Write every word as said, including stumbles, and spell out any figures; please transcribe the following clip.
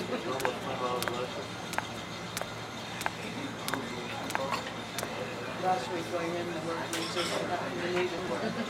Last week going in, the work, we just, we needed.